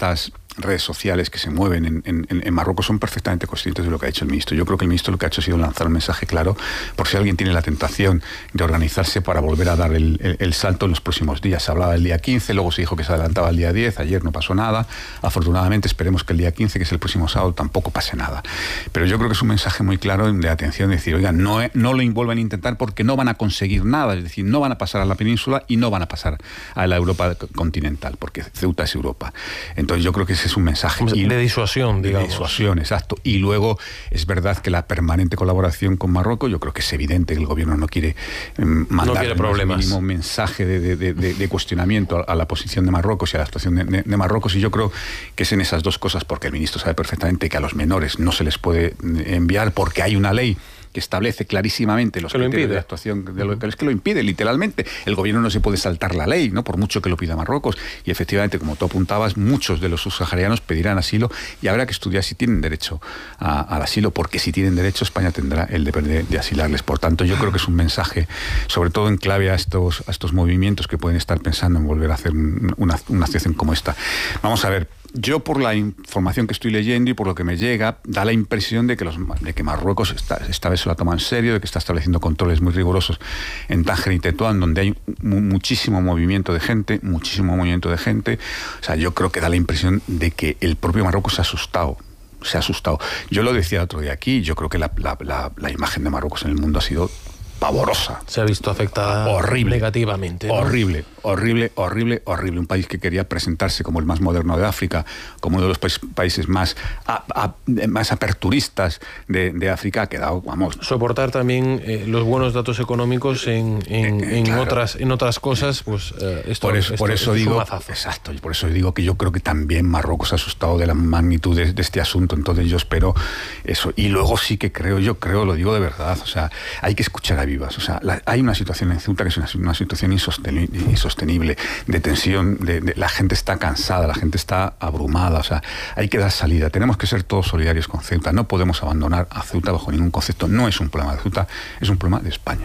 S7: redes sociales que se mueven en, en, en Marruecos son perfectamente conscientes de lo que ha hecho el ministro. Yo creo que el ministro lo que ha hecho ha sido lanzar un mensaje claro por si alguien tiene la tentación de organizarse para volver a dar el, el, el salto en los próximos días. Se hablaba del día quince, luego se dijo que se adelantaba el día diez, ayer no pasó nada. Afortunadamente esperemos que el día quince, que es el próximo sábado, tampoco pase nada. Pero yo creo que es un mensaje muy claro de atención, de decir, oigan, no, no lo vuelvan a intentar porque no van a conseguir nada, es decir, no van a pasar a la península y no van a pasar a la Europa continental, porque Ceuta es Europa. Entonces yo creo que ese es un mensaje.
S1: De, de disuasión, digamos.
S7: De disuasión, exacto. Y luego es verdad que la permanente colaboración con Marruecos, yo creo que es evidente que el gobierno no quiere eh, mandar
S1: no quiere problemas.
S7: el mínimo mensaje de, de, de, de cuestionamiento a, a la posición de Marruecos y a la actuación de, de, de Marruecos, y yo creo que es en esas dos cosas, porque el ministro sabe perfectamente que a los menores no se les puede enviar porque hay una ley que establece clarísimamente los criterios de actuación de lo, es que lo impide literalmente. El gobierno no se puede saltar la ley, ¿no? Por mucho que lo pida Marruecos, y efectivamente, como tú apuntabas, muchos de los subsaharianos pedirán asilo y habrá que estudiar si tienen derecho a, al asilo, porque si tienen derecho, España tendrá el deber de, de asilarles. Por tanto, yo creo que es un mensaje, sobre todo en clave a estos, a estos movimientos que pueden estar pensando en volver a hacer una, una situación como esta. Vamos a ver. Yo, por la información que estoy leyendo y por lo que me llega, da la impresión de que, los, de que Marruecos está, esta vez se lo ha tomado en serio, de que está estableciendo controles muy rigurosos en Tánger y Tetuán, donde hay muchísimo movimiento de gente, muchísimo movimiento de gente. O sea, yo creo que da la impresión de que el propio Marruecos se ha asustado. Se ha asustado. Yo lo decía otro día aquí, yo creo que la, la, la, la imagen de Marruecos en el mundo ha sido pavorosa.
S1: Se ha visto afectada
S7: horrible,
S1: negativamente, ¿no?
S7: Horrible, horrible, horrible, horrible. Un país que quería presentarse como el más moderno de África, como uno de los pa países más, a, a, más aperturistas de, de África, ha quedado, vamos...
S1: Soportar también eh, los buenos datos económicos en, en, eh, en, claro. otras, en otras cosas, pues eh, esto,
S7: por eso,
S1: esto,
S7: por eso
S1: esto
S7: digo,
S1: es un mazazo.
S7: Exacto, y por eso digo que yo creo que también Marruecos se ha asustado de la magnitud de, de este asunto. Entonces yo espero eso. Y luego sí que creo, yo creo, lo digo de verdad, o sea, hay que escuchar a vivas. O sea, la, hay una situación en Ceuta que es una, una situación insostenible, insostenible de tensión, de, de, la gente está cansada, la gente está abrumada, o sea, hay que dar salida. Tenemos que ser todos solidarios con Ceuta, no podemos abandonar a Ceuta bajo ningún concepto. No es un problema de Ceuta, es un problema de España.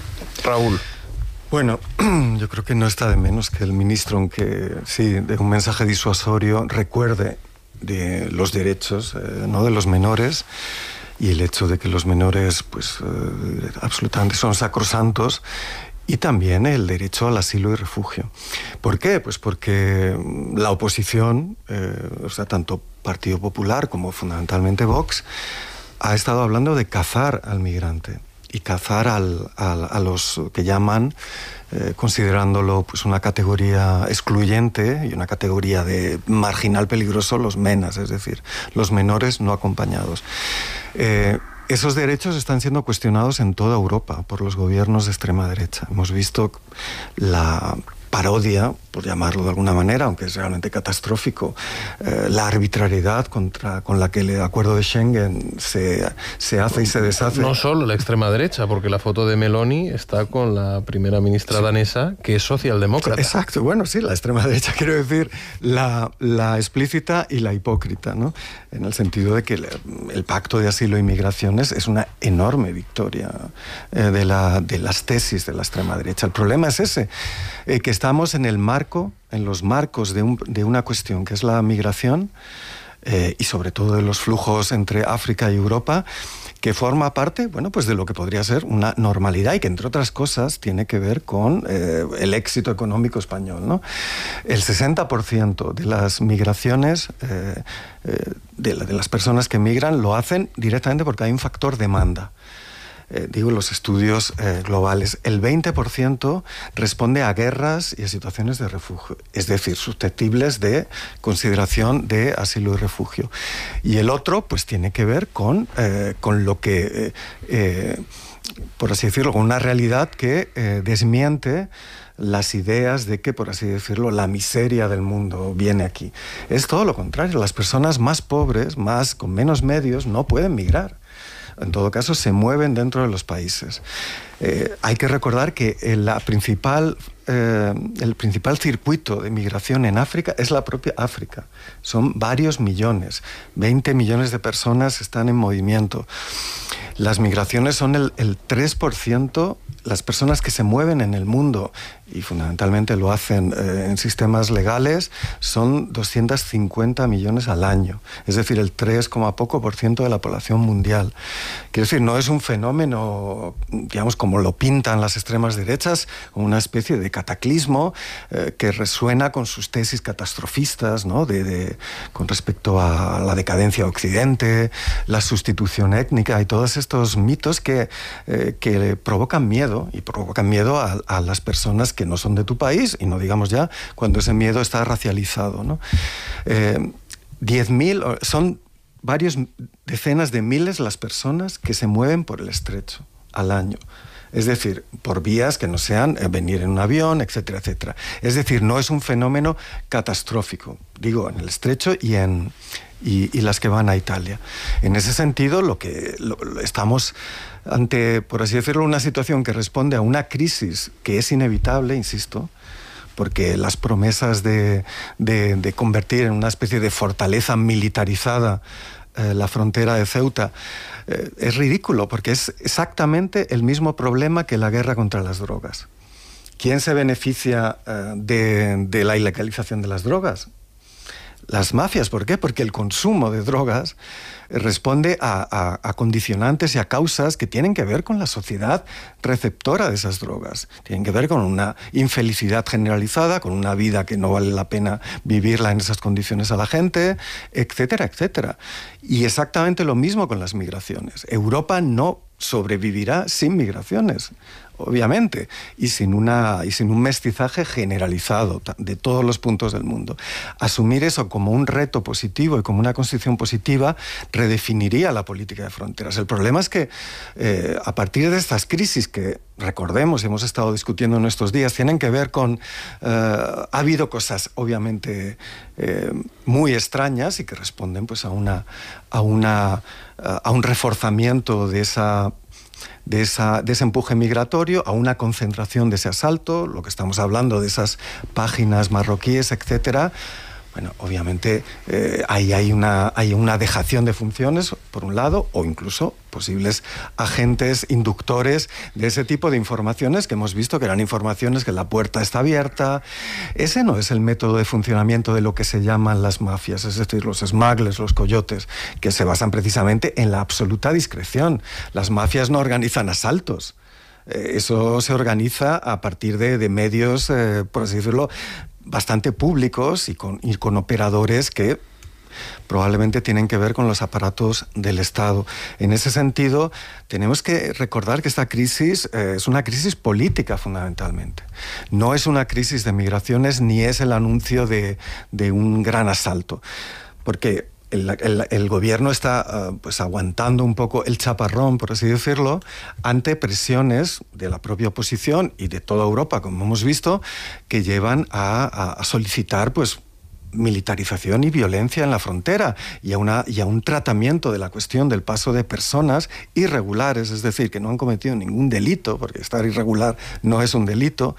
S1: Raúl.
S9: Bueno, yo creo que no está de menos que el ministro, aunque sí, de un mensaje disuasorio, recuerde de los derechos, eh, ¿no?, de los menores, y el hecho de que los menores, pues, eh, absolutamente son sacrosantos, y también el derecho al asilo y refugio. ¿Por qué? Pues porque la oposición, eh, o sea, tanto Partido Popular como fundamentalmente Vox, ha estado hablando de cazar al migrante y cazar al, al, a los que llaman, eh, considerándolo pues una categoría excluyente y una categoría de marginal peligroso, los menas, es decir, los menores no acompañados. Eh, esos derechos están siendo cuestionados en toda Europa por los gobiernos de extrema derecha. Hemos visto la parodia, por llamarlo de alguna manera, aunque es realmente catastrófico, eh, la arbitrariedad contra, con la que el acuerdo de Schengen se, se hace y se deshace.
S1: No solo la extrema derecha, porque la foto de Meloni está con la primera ministra sí. danesa, que es socialdemócrata.
S9: Exacto, bueno, sí, la extrema derecha, quiero decir, la, la explícita y la hipócrita, ¿no? En el sentido de que el, el pacto de asilo e migraciones es una enorme victoria eh, de, la, de las tesis de la extrema derecha. El problema es ese, eh, que estamos en el marco, en los marcos de, un, de una cuestión que es la migración eh, y sobre todo de los flujos entre África y Europa, que forma parte, bueno, pues de lo que podría ser una normalidad y que, entre otras cosas, tiene que ver con eh, el éxito económico español, ¿no? El sesenta por ciento de las migraciones, eh, eh, de, la, de las personas que migran, lo hacen directamente porque hay un factor demanda. Eh, digo, los estudios eh, globales, el veinte por ciento responde a guerras y a situaciones de refugio, es decir, susceptibles de consideración de asilo y refugio. Y el otro, pues tiene que ver con, eh, con lo que, eh, eh, por así decirlo, con una realidad que eh, desmiente las ideas de que, por así decirlo, la miseria del mundo viene aquí. Es todo lo contrario, las personas más pobres, más con menos medios, no pueden migrar. En todo caso, se mueven dentro de los países. Eh, hay que recordar que la principal, eh, el principal circuito de migración en África es la propia África. Son varios millones, veinte millones de personas están en movimiento. Las migraciones son el, el tres por ciento, las personas que se mueven en el mundo y fundamentalmente lo hacen eh, en sistemas legales, son doscientos cincuenta millones al año, es decir, el tres, poco por ciento de la población mundial. Quiero decir, no es un fenómeno, digamos, como lo pintan las extremas derechas, una especie de cataclismo eh, que resuena con sus tesis catastrofistas, ¿no? de, de, con respecto a la decadencia de Occidente, la sustitución étnica y todos estos mitos que, eh, que provocan miedo, y provocan miedo a, a las personas que no son de tu país, y no digamos ya cuando ese miedo está racializado, ¿no? Eh, diez mil, son varios decenas de miles las personas que se mueven por el estrecho al año. Es decir, por vías que no sean eh, venir en un avión, etcétera, etcétera. Es decir, no es un fenómeno catastrófico, digo, en el estrecho y en y, y las que van a Italia. En ese sentido, lo que lo, lo estamos ante, por así decirlo, una situación que responde a una crisis que es inevitable, insisto, porque las promesas de, de, de convertir en una especie de fortaleza militarizada eh, la frontera de Ceuta eh, es ridículo, porque es exactamente el mismo problema que la guerra contra las drogas. ¿Quién se beneficia eh, de, de la ilegalización de las drogas? Las mafias. ¿Por qué? Porque el consumo de drogas responde a, a, a condicionantes y a causas que tienen que ver con la sociedad receptora de esas drogas. Tienen que ver con una infelicidad generalizada, con una vida que no vale la pena vivirla en esas condiciones a la gente, etcétera, etcétera. Y exactamente lo mismo con las migraciones. Europa no sobrevivirá sin migraciones, obviamente, y sin, una, y sin un mestizaje generalizado de todos los puntos del mundo. Asumir eso como un reto positivo y como una constitución positiva redefiniría la política de fronteras. El problema es que eh, a partir de estas crisis que, recordemos, hemos estado discutiendo en estos días, tienen que ver con... Eh, ha habido cosas, obviamente, eh, muy extrañas y que responden pues, a, una, a, una, a un reforzamiento de esa... De, esa, de ese empuje migratorio, a una concentración de ese asalto, lo que estamos hablando de esas páginas marroquíes, etcétera. Bueno, obviamente eh, ahí hay una, hay una dejación de funciones, por un lado, o incluso posibles agentes inductores de ese tipo de informaciones que hemos visto que eran informaciones que la puerta está abierta. Ese no es el método de funcionamiento de lo que se llaman las mafias, es decir, los smugglers, los coyotes, que se basan precisamente en la absoluta discreción. Las mafias no organizan asaltos. Eh, eso se organiza a partir de, de medios, eh, por así decirlo, bastante públicos y con, y con operadores que probablemente tienen que ver con los aparatos del Estado. En ese sentido, tenemos que recordar que esta crisis eh, es una crisis política fundamentalmente. No es una crisis de migraciones ni es el anuncio de, de un gran asalto. Porque El, el, el gobierno está uh, pues aguantando un poco el chaparrón, por así decirlo, ante presiones de la propia oposición y de toda Europa, como hemos visto, que llevan a, a, a solicitar pues militarización y violencia en la frontera y a, una, y a un tratamiento de la cuestión del paso de personas irregulares, es decir, que no han cometido ningún delito, porque estar irregular no es un delito.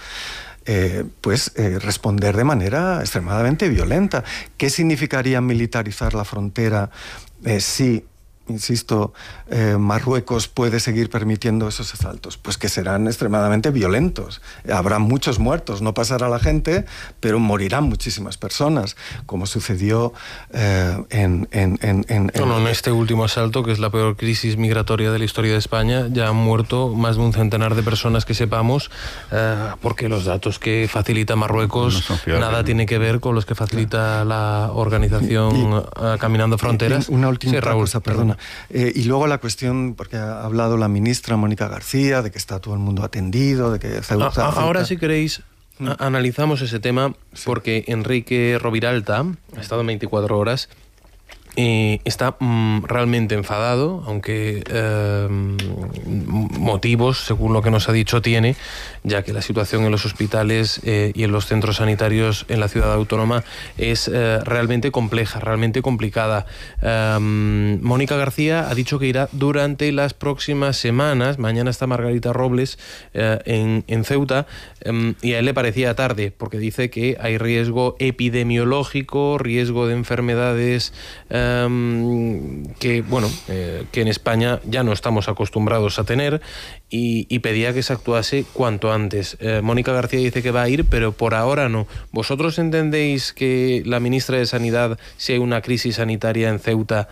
S9: Eh, pues eh, responder de manera extremadamente violenta. ¿Qué significaría militarizar la frontera eh, si, insisto, eh, Marruecos puede seguir permitiendo esos asaltos? Pues que serán extremadamente violentos. Habrá muchos muertos, no pasará la gente, pero morirán muchísimas personas, como sucedió eh, en, en, en, en, en...
S1: Bueno, en este último asalto, que es la peor crisis migratoria de la historia de España, ya han muerto más de un centenar de personas que sepamos, eh, porque los datos que facilita Marruecos no nada tiene que ver con los que facilita la organización y, uh, Caminando Fronteras.
S9: Una última
S1: sí, Raúl,
S9: cosa, perdona. Eh, y luego la cuestión, porque ha hablado la ministra Mónica García, de que está todo el mundo atendido, de que Ceuta,
S1: a, a, ahora, si queréis, mm. a, analizamos ese tema, sí. Porque Enrique Roviralta ha estado en veinticuatro horas y está mm, realmente enfadado, aunque eh, motivos, según lo que nos ha dicho, tiene, ya que la situación en los hospitales eh, y en los centros sanitarios en la ciudad autónoma es eh, realmente compleja, realmente complicada. Eh, Mónica García ha dicho que irá durante las próximas semanas. Mañana está Margarita Robles eh, en, en Ceuta eh, y a él le parecía tarde, porque dice que hay riesgo epidemiológico, riesgo de enfermedades eh, eh, que, bueno, eh, que en España ya no estamos acostumbrados a tener, y, y pedía que se actuase cuanto antes. Eh, Mónica García dice que va a ir, pero por ahora no. ¿Vosotros entendéis que la ministra de Sanidad, si hay una crisis sanitaria en Ceuta,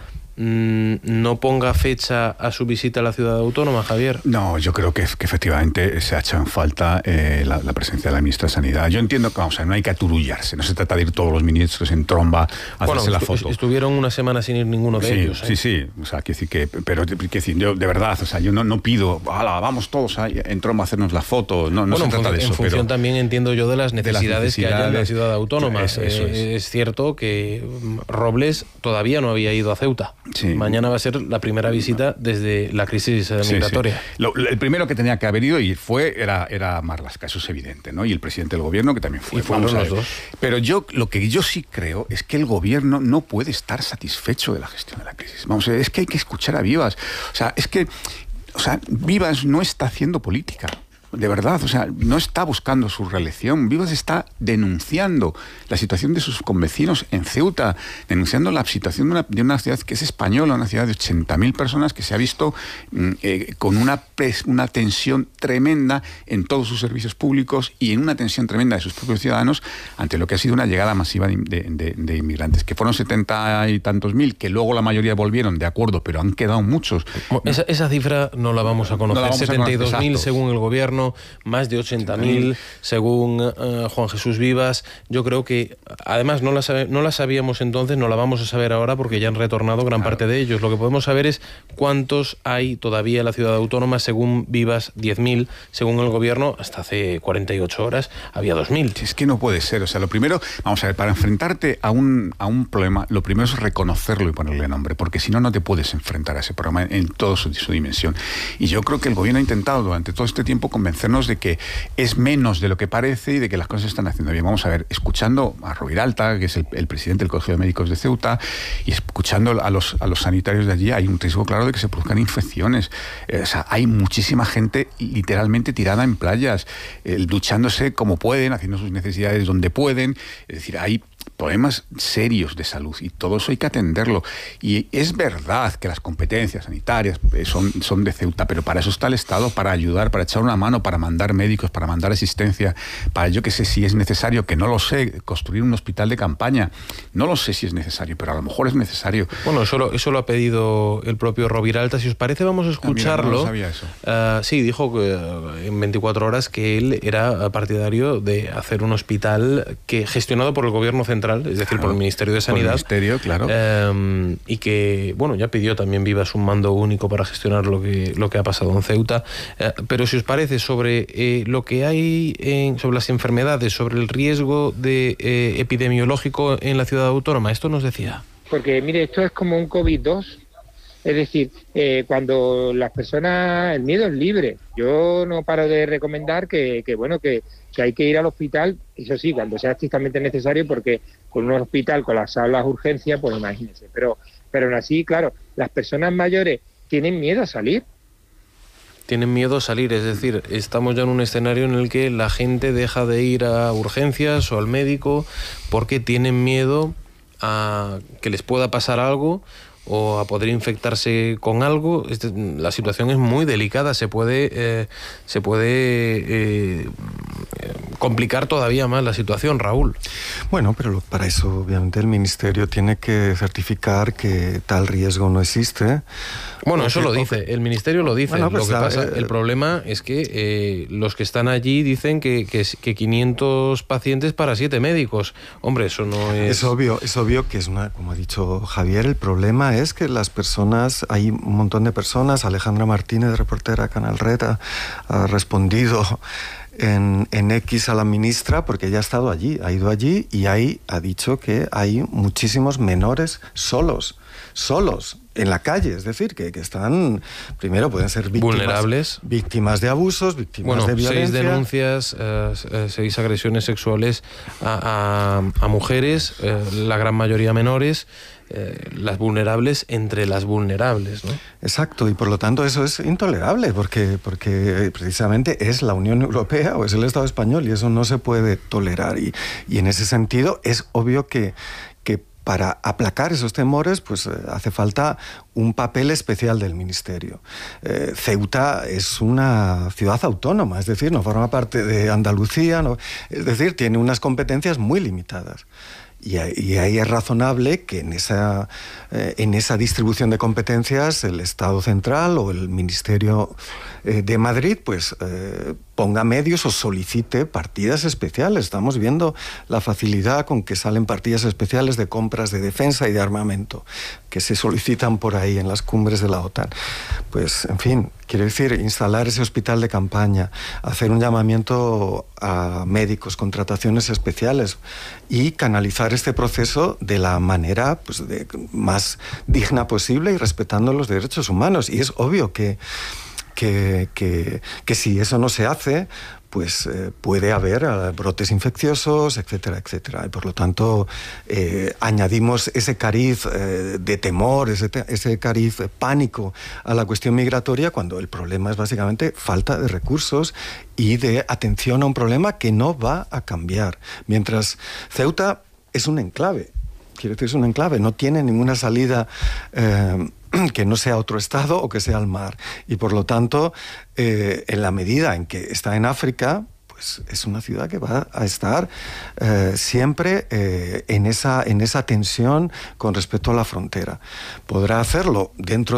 S1: no ponga fecha a su visita a la ciudad autónoma, Javier?
S7: No, yo creo que, que efectivamente se ha hecho en falta eh, la, la presencia de la ministra de Sanidad. Yo entiendo que, vamos a ver, no hay que aturullarse, no se trata de ir todos los ministros en tromba a
S1: bueno,
S7: hacerse la
S1: estu
S7: foto.
S1: Estuvieron una semana sin ir ninguno de
S7: sí,
S1: ellos. ¿eh?
S7: Sí, sí, o sea, quiero decir que, pero quiero decir, yo de verdad, o sea, yo no, no pido, ala, vamos todos a, en tromba a hacernos la foto, no, no
S1: bueno,
S7: se trata de eso.
S1: En función
S7: pero,
S1: también, entiendo yo, de las necesidades, de las necesidades que hay en la ciudad autónoma.
S7: Eso, eso es.
S1: Eh, es cierto que Robles todavía no había ido a Ceuta.
S7: Sí.
S1: Mañana va a ser la primera visita desde la crisis migratoria.
S7: Sí, sí. Lo, el primero que tenía que haber ido y fue era, era Marlaska, eso es evidente, ¿no? Y el presidente del gobierno, que también fue.
S1: Y fueron los dos.
S7: Pero yo, lo que yo sí creo es que el gobierno no puede estar satisfecho de la gestión de la crisis. Vamos a ver, es que hay que escuchar a Vivas. O sea, es que, o sea, Vivas no está haciendo política. De verdad, o sea, no está buscando su reelección. Vivas está denunciando la situación de sus convecinos en Ceuta, denunciando la situación de una, de una ciudad que es española, una ciudad de ochenta mil personas que se ha visto eh, con una, pres, una tensión tremenda en todos sus servicios públicos y en una tensión tremenda de sus propios ciudadanos ante lo que ha sido una llegada masiva de, de, de, de inmigrantes, que fueron setenta y tantos mil, que luego la mayoría volvieron, de acuerdo, pero han quedado muchos.
S1: Esa, esa cifra no la vamos a conocer, no setenta y dos mil según el gobierno, más de ochenta mil según uh, Juan Jesús Vivas. Yo creo que además no la, sabe, no la sabíamos entonces, no la vamos a saber ahora porque ya han retornado gran claro. parte de ellos. Lo que podemos saber es cuántos hay todavía en la ciudad autónoma. Según Vivas, diez mil, según el gobierno, hasta hace cuarenta y ocho horas había dos mil.
S7: Es que no puede ser, o sea, lo primero, vamos a ver, para enfrentarte a un, a un problema, lo primero es reconocerlo y ponerle nombre, porque si no, no te puedes enfrentar a ese problema en, en toda su, su dimensión. Y yo creo que el gobierno ha intentado durante todo este tiempo convencer convencernos de que es menos de lo que parece y de que las cosas se están haciendo bien. Vamos a ver, escuchando a Roviralta, que es el, el presidente del Colegio de Médicos de Ceuta, y escuchando a los, a los sanitarios de allí, hay un riesgo claro de que se produzcan infecciones. Eh, o sea, hay muchísima gente literalmente tirada en playas, eh, duchándose como pueden, haciendo sus necesidades donde pueden. Es decir, hay problemas serios de salud y todo eso hay que atenderlo. Y es verdad que las competencias sanitarias son, son de Ceuta, pero para eso está el Estado, para ayudar, para echar una mano, para mandar médicos, para mandar asistencia, para yo que sé si es necesario, que no lo sé, construir un hospital de campaña. No lo sé si es necesario, pero a lo mejor es necesario.
S1: Bueno, eso lo, eso lo ha pedido el propio Roviralta. Si os parece, vamos a escucharlo.
S7: Ah, mira, no sabía eso.
S1: Uh, sí, dijo que, uh, en veinticuatro horas que él era partidario de hacer un hospital que gestionado por el gobierno central, es decir, claro, por el Ministerio de Sanidad.
S7: Por el Ministerio, claro.
S1: Eh, y que, bueno, ya pidió también Vivas un mando único para gestionar lo que, lo que ha pasado en Ceuta. Eh, pero si os parece, sobre eh, lo que hay, en, sobre las enfermedades, sobre el riesgo de, eh, epidemiológico en la ciudad autónoma, esto nos decía.
S13: Porque, mire, esto es como un COVID dos. Es decir, eh, cuando las personas, el miedo es libre. Yo no paro de recomendar que, que bueno, que, que hay que ir al hospital, eso sí, cuando sea estrictamente necesario, porque con un hospital colapsado las urgencias, pues imagínense. Pero, pero aún así, claro, las personas mayores tienen miedo a salir.
S1: Tienen miedo a salir, es decir, estamos ya en un escenario en el que la gente deja de ir a urgencias o al médico porque tienen miedo a que les pueda pasar algo o a poder infectarse con algo. Este, la situación es muy delicada, se puede, eh, se puede eh, complicar todavía más la situación, Raúl.
S9: Bueno, pero lo, para eso obviamente el Ministerio tiene que certificar que tal riesgo no existe.
S1: Bueno, eso lo dice, el Ministerio lo dice.
S9: Bueno, pues
S1: lo que
S9: la,
S1: pasa,
S9: eh,
S1: el problema es que eh, los que están allí dicen que, que, que quinientos pacientes para siete médicos. Hombre, eso no es...
S9: Es obvio, es obvio que es una, como ha dicho Javier, el problema es que las personas, hay un montón de personas, Alejandra Martínez, reportera Canal Red, ha, ha respondido en, en X a la ministra porque ella ha estado allí, ha ido allí y ahí ha dicho que hay muchísimos menores solos, solos en la calle, es decir, que, que están, primero pueden ser víctimas,
S1: vulnerables,
S9: víctimas de abusos, víctimas
S1: bueno,
S9: de violencia.
S1: Seis denuncias, eh, seis agresiones sexuales a, a, a mujeres, eh, la gran mayoría menores, eh, las vulnerables entre las vulnerables, ¿no?
S9: Exacto, y por lo tanto eso es intolerable, porque, porque precisamente es la Unión Europea o es el Estado español y eso no se puede tolerar. Y, y en ese sentido es obvio que que para aplacar esos temores, pues eh, hace falta un papel especial del Ministerio. Eh, Ceuta es una ciudad autónoma, es decir, no forma parte de Andalucía, no, es decir, tiene unas competencias muy limitadas. Y, y ahí es razonable que en esa, eh, en esa distribución de competencias el Estado central o el Ministerio eh, de Madrid pues eh, ponga medios o solicite partidas especiales. Estamos viendo la facilidad con que salen partidas especiales de compras de defensa y de armamento que se solicitan por ahí en las cumbres de la OTAN. Pues, en fin, quiere decir, instalar ese hospital de campaña, hacer un llamamiento a médicos, contrataciones especiales y canalizar este proceso de la manera pues, de, más digna posible y respetando los derechos humanos. Y es obvio que, que, que, que si eso no se hace, pues eh, puede haber uh, brotes infecciosos, etcétera, etcétera. Y por lo tanto, eh, añadimos ese cariz eh, de temor, ese, te ese cariz de pánico a la cuestión migratoria, cuando el problema es básicamente falta de recursos y de atención a un problema que no va a cambiar. Mientras Ceuta es un enclave, quiere decir, es un enclave, no tiene ninguna salida eh, que no sea otro estado o que sea el mar. Y por lo tanto, eh, en la medida en que está en África, pues es una ciudad que va a estar eh, siempre eh, en, esa, en esa tensión con respecto a la frontera. Podrá hacerlo dentro